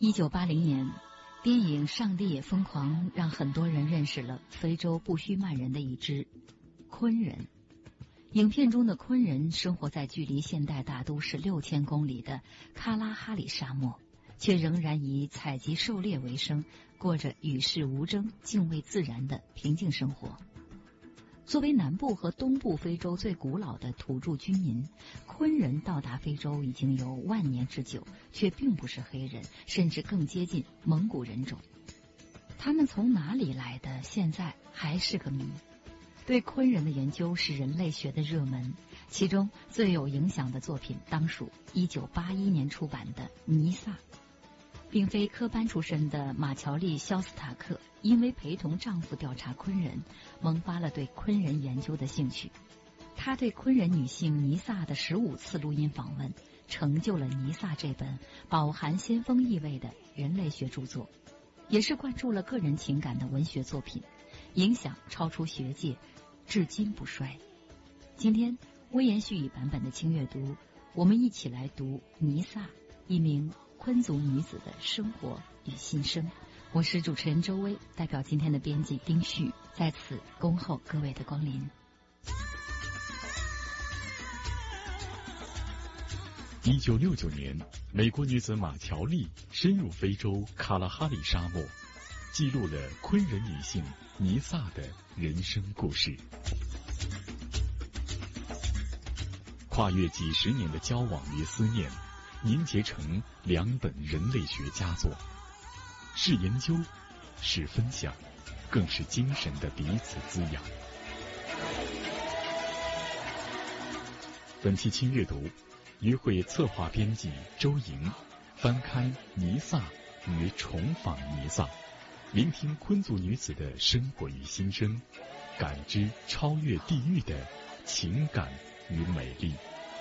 1980年，电影《上帝也疯狂》让很多人认识了非洲不须曼人的一支昆人。影片中的昆人生活在距离现代大都市6000公里的喀拉哈里沙漠，却仍然以采集狩猎为生，过着与世无争、敬畏自然的平静生活。作为南部和东部非洲最古老的土著居民，昆人到达非洲已经有万年之久，却并不是黑人，甚至更接近蒙古人种。他们从哪里来的，现在还是个谜。对昆人的研究是人类学的热门，其中最有影响的作品当属1981年出版的《尼萨》。并非科班出身的马乔丽·肖斯塔克，因为陪同丈夫调查昆人，萌发了对昆人研究的兴趣。她对昆人女性尼萨的15次录音访问，成就了《尼萨》这本饱含先锋意味的人类学著作，也是灌注了个人情感的文学作品，影响超出学界，至今不衰。今天微言絮语版本的轻阅读，我们一起来读尼萨，一名昆族女子的生活与心声。我是主持人周薇，代表今天的编辑丁旭，在此恭候各位的光临。 1969年，美国女子马乔丽深入非洲卡拉哈里沙漠，记录了昆人女性尼萨的人生故事。跨越几十年的交往与思念，凝结成2本人类学佳作，是研究，是分享，更是精神的彼此滋养。本期轻阅读，约会策划编辑周莹，翻开尼萨与重访尼萨，聆听昆族女子的生活与心声，感知超越地域的情感与美丽。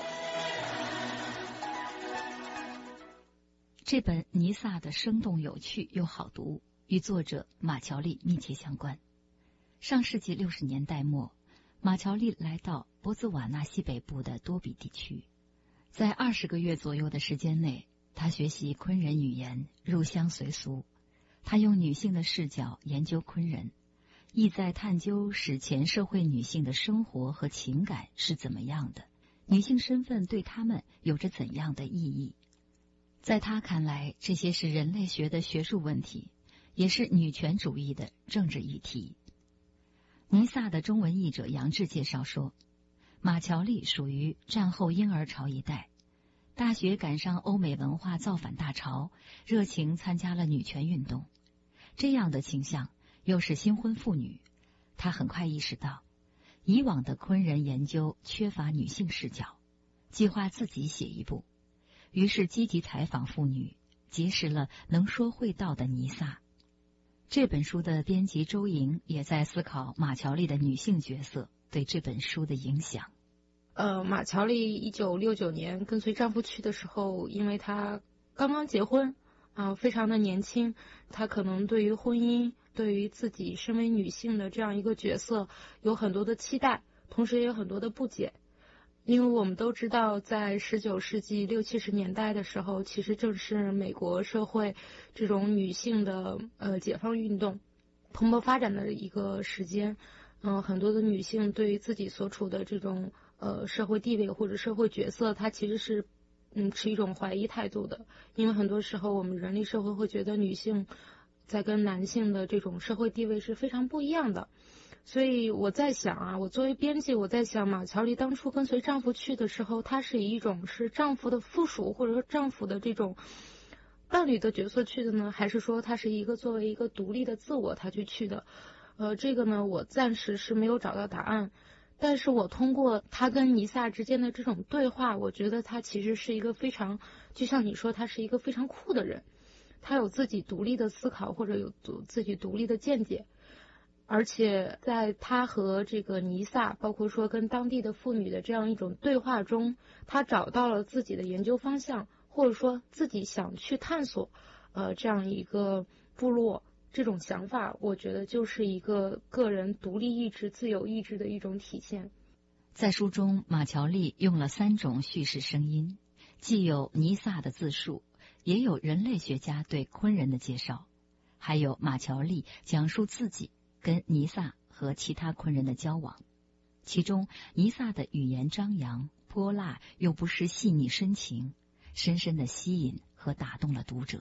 这本《尼萨》的生动有趣又好读，与作者马乔丽密切相关。上世纪60年代末，马乔丽来到博兹瓦纳西北部的多比地区，在20个月左右的时间内，她学习昆人语言，入乡随俗。她用女性的视角研究昆人，意在探究史前社会女性的生活和情感是怎么样的，女性身份对她们有着怎样的意义。在他看来，这些是人类学的学术问题，也是女权主义的政治议题。尼萨的中文译者杨志介绍说，马乔丽属于战后婴儿潮一代，大学赶上欧美文化造反大潮，热情参加了女权运动。这样的倾向又是新婚妇女，她很快意识到以往的昆人研究缺乏女性视角，计划自己写一部。于是积极采访妇女，结识了能说会道的尼萨。这本书的编辑周莹也在思考马乔丽的女性角色对这本书的影响。 马乔丽1969年跟随丈夫去的时候，因为她刚刚结婚非常的年轻，她可能对于婚姻，对于自己身为女性的这样一个角色有很多的期待，同时也有很多的不解。因为我们都知道，在19世纪60、70年代的时候，其实正是美国社会这种女性的解放运动蓬勃发展的一个时间。很多的女性对于自己所处的这种社会地位或者社会角色，她其实是持一种怀疑态度的。因为很多时候我们人类社会会觉得女性在跟男性的这种社会地位是非常不一样的。所以我在想我作为编辑，我在想马乔丽当初跟随丈夫去的时候，她是以一种是丈夫的附属或者说丈夫的这种伴侣的角色去的呢，还是说她是一个作为一个独立的自我她去的？这个呢我暂时是没有找到答案。但是我通过她跟尼萨之间的这种对话，我觉得她其实是一个非常，就像你说，她是一个非常酷的人，她有自己独立的思考或者有自己独立的见解。而且在他和这个尼萨，包括说跟当地的妇女的这样一种对话中，他找到了自己的研究方向，或者说自己想去探索这样一个部落，这种想法我觉得就是一个个人独立意志、自由意志的一种体现。 在书中，马乔丽用了3种叙事声音，既有尼萨的自述， 也有人类学家对昆人的介绍，还有马乔丽讲述自己跟尼萨和其他昆人的交往。其中，尼萨的语言张扬、泼辣又不失细腻深情，深深的吸引和打动了读者。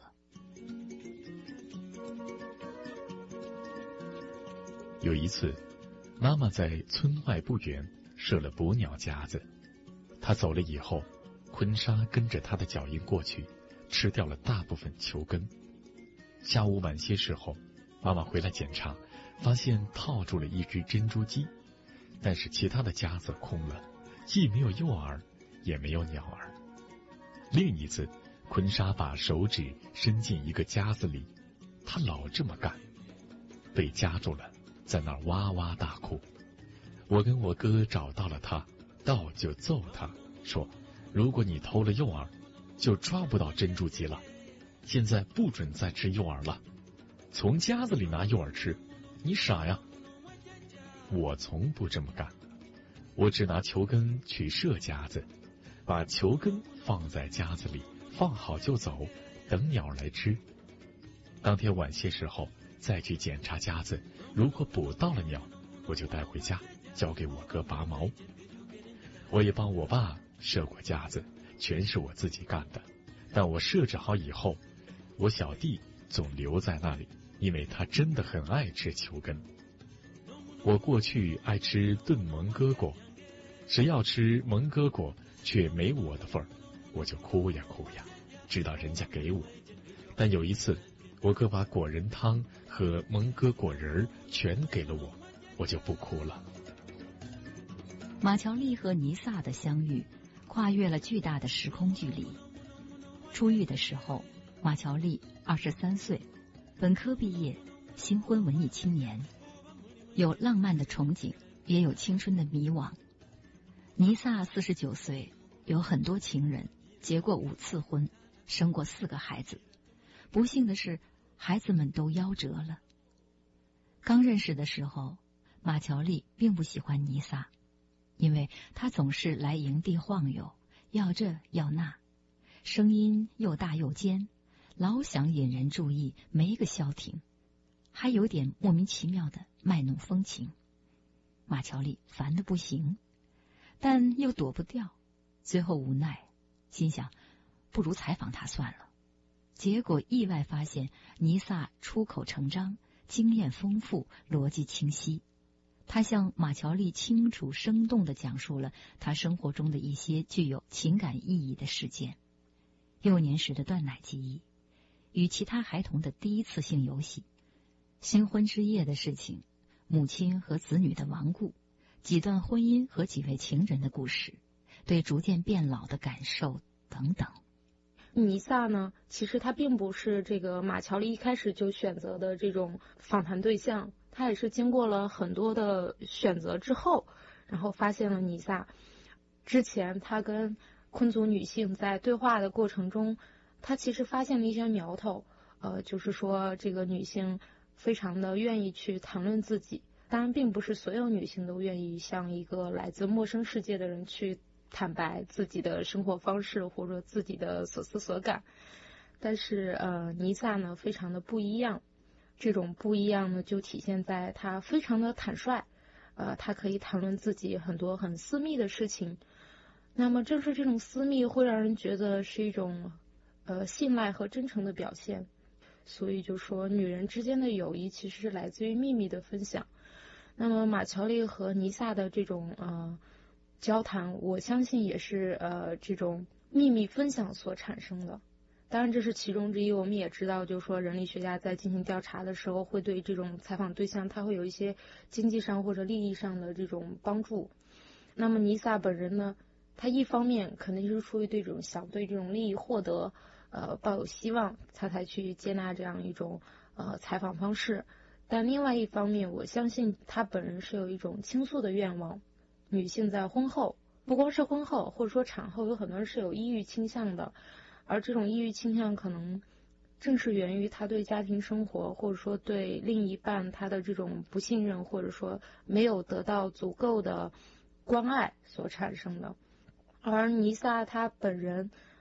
有一次，妈妈在村外不远设了捕鸟夹子，她走了以后，昆沙跟着她的脚印过去，吃掉了大部分球根。下午晚些时候，妈妈回来检查，发现套住了一只珍珠鸡，但是其他的夹子空了，既没有诱饵，也没有鸟儿。另一次，昆沙把手指伸进一个夹子里，他老这么干，被夹住了，在那儿哇哇大哭。我跟我哥找到了他，到就揍他，说如果你偷了诱饵，就抓不到珍珠鸡了，现在不准再吃诱饵了，从夹子里拿诱饵吃，你傻呀。我从不这么干，我只拿球根去射夹子，把球根放在夹子里，放好就走，等鸟来吃。当天晚些时候再去检查夹子，如果捕到了鸟，我就带回家交给我哥拔毛。我也帮我爸射过夹子，全是我自己干的，但我设置好以后，我小弟总留在那里，因为他真的很爱吃球根。我过去爱吃炖蒙哥果，谁要吃蒙哥果却没我的份儿，我就哭呀哭呀，直到人家给我。但有一次，我哥把果仁汤和蒙哥果仁全给了我，我就不哭了。 马乔丽和尼萨的相遇跨越了巨大的时空距离。初遇的时候，马乔丽23岁，本科毕业，新婚文艺青年，有浪漫的憧憬，也有青春的迷惘。尼萨49岁，有很多情人，结过5次婚，生过4个孩子。不幸的是，孩子们都夭折了。刚认识的时候，马乔丽并不喜欢尼萨，因为他总是来营地晃悠，要这要那，声音又大又尖，老想引人注意，没个消停，还有点莫名其妙的卖弄风情。马乔丽烦得不行，但又躲不掉，最后无奈，心想不如采访他算了。结果意外发现尼萨出口成章，经验丰富，逻辑清晰。他向马乔丽清楚生动地讲述了他生活中的一些具有情感意义的事件：幼年时的断奶记忆，与其他孩童的第一次性游戏，新婚之夜的事情，母亲和子女的亡故，几段婚姻和几位情人的故事，对逐渐变老的感受等等。 尼萨呢，其实他并不是这个马乔丽一开始就选择的这种访谈对象，他也是经过了很多的选择之后，然后发现了尼萨。之前他跟昆族女性在对话的过程中，他其实发现了一些苗头，就是说这个女性非常的愿意去谈论自己，当然并不是所有女性都愿意向一个来自陌生世界的人去坦白自己的生活方式或者自己的所思所感，但是尼萨呢非常的不一样，这种不一样呢就体现在他非常的坦率，他可以谈论自己很多很私密的事情，那么正是这种私密会让人觉得是一种信赖和真诚的表现，所以就说女人之间的友谊其实是来自于秘密的分享。那么马乔丽和尼萨的这种交谈，我相信也是这种秘密分享所产生的。当然这是其中之一，我们也知道就是说人力学家在进行调查的时候会对这种采访对象他会有一些经济上或者利益上的这种帮助。那么尼萨本人呢，他一方面肯定是出于想对这种利益获得抱有希望，他才去接纳这样一种采访方式，但另外一方面我相信他本人是有一种倾诉的愿望。女性在婚后，不光是婚后或者说产后，有很多人是有抑郁倾向的，而这种抑郁倾向可能正是源于他对家庭生活或者说对另一半他的这种不信任，或者说没有得到足够的关爱所产生的。而尼萨他本人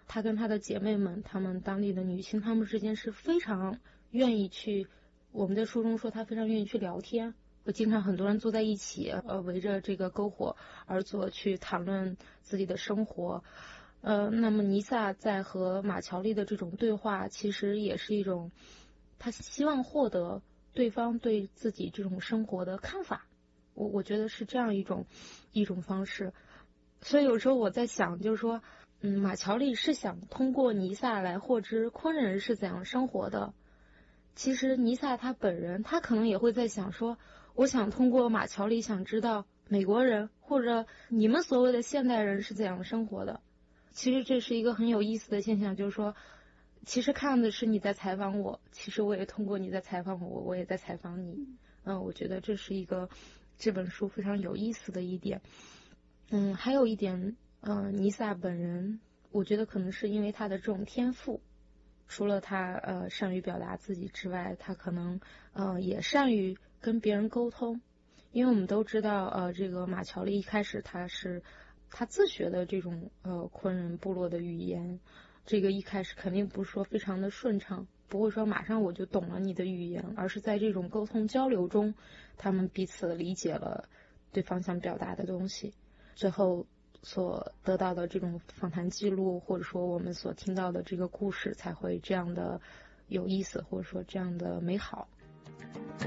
她跟她的姐妹们，她们当地的女性，她们之间是非常愿意去，我们在书中说她非常愿意去聊天，经常很多人坐在一起，围着这个篝火而坐，去谈论自己的生活。那么尼萨在和马乔丽的这种对话，其实也是一种他希望获得对方对自己这种生活的看法。我觉得是这样一种方式。所以有时候我在想，就是说，马乔丽是想通过尼萨来获知昆人是怎样生活的。其实尼萨他本人，他可能也会在想说，我想通过马乔丽想知道美国人或者你们所谓的现代人是怎样生活的。其实这是一个很有意思的现象，就是说，其实看的是你在采访我，其实我也通过你在采访我，我也在采访你。我觉得这是一个这本书非常有意思的一点。还有一点，尼萨本人，我觉得可能是因为他的这种天赋，除了他善于表达自己之外，他可能也善于跟别人沟通。因为我们都知道，这个马乔丽一开始他自学的这种昆人部落的语言，这个一开始肯定不是说非常的顺畅，不会说马上我就懂了你的语言，而是在这种沟通交流中，他们彼此理解了对方想表达的东西，最后所得到的这种访谈记录，或者说我们所听到的这个故事才会这样的有意思，或者说这样的美好。